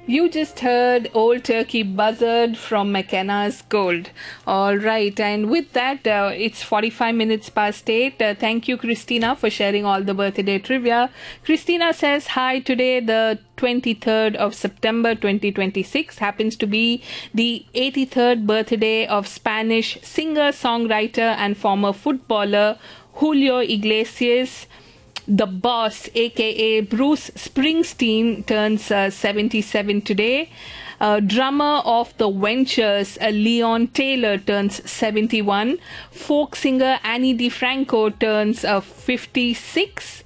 You just heard Old Turkey Buzzard from McKenna's Gold. All right, and with that, it's 45 minutes past 8. Thank you, Christina, for sharing all the birthday trivia. Christina says, hi, today, the 23rd of September 2026, happens to be the 83rd birthday of Spanish singer, songwriter, and former footballer Julio Iglesias. The Boss, aka Bruce Springsteen, turns 77 today. Drummer of the Ventures, Leon Taylor, turns 71. Folk singer Annie DiFranco turns 56.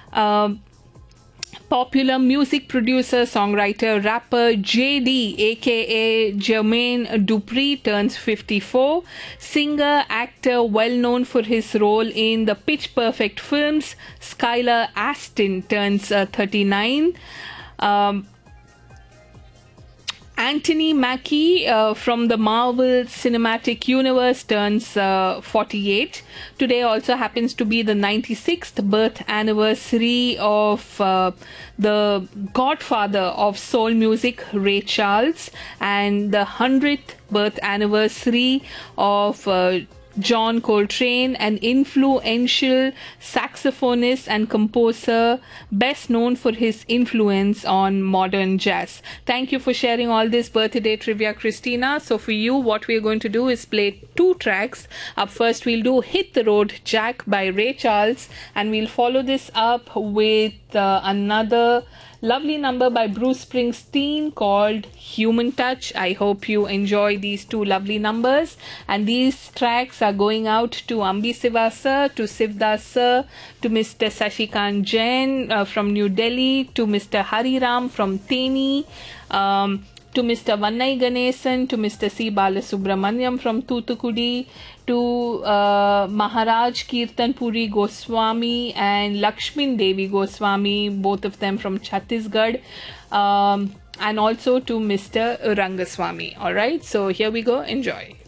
Popular music producer, songwriter, rapper JD, aka Jermaine Dupri, turns 54. Singer, actor, well known for his role in the Pitch Perfect films, Skylar Astin, turns 39. Anthony Mackie from the Marvel Cinematic Universe turns 48. Today also happens to be the 96th birth anniversary of the godfather of soul music, Ray Charles, and the 100th birth anniversary of John Coltrane, an influential saxophonist and composer best known for his influence on modern jazz. Thank you for sharing all this birthday trivia, Christina. So for you, what we're going to do is play two tracks. Up first, we'll do Hit the Road Jack by Ray Charles, and we'll follow this up with another lovely number by Bruce Springsteen called Human Touch. I hope you enjoy these two lovely numbers, and these tracks are going out to Ambi Sivasa, to Sivdas sir, to Mr. Sashikant Jain from New Delhi, to Mr. Hariram from Teni, to Mr. Vannai Ganesan, to Mr. C. Balasubramanyam from Thuthukudi, to Maharaj Kirtan Puri Goswami and Lakshmin Devi Goswami, both of them from Chhattisgarh, and also to Mr. Rangaswamy. Alright, so here we go, enjoy.